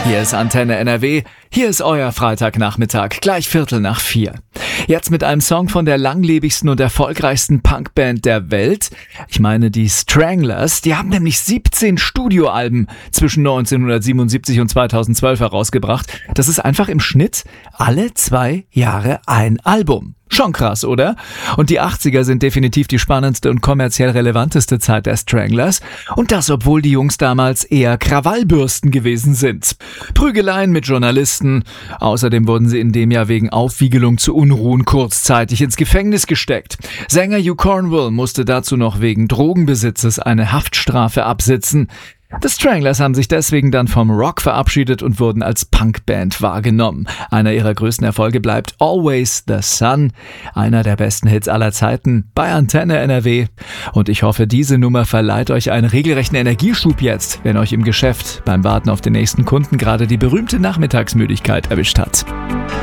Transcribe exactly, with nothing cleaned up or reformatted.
Hier ist Antenne N R W, hier ist euer Freitagnachmittag, gleich Viertel nach vier. Jetzt mit einem Song von der langlebigsten und erfolgreichsten Punkband der Welt. Ich meine die Stranglers, die haben nämlich siebzehn Studioalben zwischen neunzehnhundertsiebenundsiebzig und zweitausendzwölf herausgebracht. Das ist einfach im Schnitt alle zwei Jahre ein Album. Schon krass, oder? Und die achtziger sind definitiv die spannendste und kommerziell relevanteste Zeit der Stranglers. Und das, obwohl die Jungs damals eher Krawallbürsten gewesen sind. Prügeleien mit Journalisten. Außerdem wurden sie in dem Jahr wegen Aufwiegelung zu Unruhen kurzzeitig ins Gefängnis gesteckt. Sänger Hugh Cornwell musste dazu noch wegen Drogenbesitzes eine Haftstrafe absitzen. The Stranglers haben sich deswegen dann vom Rock verabschiedet und wurden als Punkband wahrgenommen. Einer ihrer größten Erfolge bleibt Always the Sun, einer der besten Hits aller Zeiten bei Antenne N R W. Und ich hoffe, diese Nummer verleiht euch einen regelrechten Energieschub jetzt, wenn euch im Geschäft beim Warten auf den nächsten Kunden gerade die berühmte Nachmittagsmüdigkeit erwischt hat.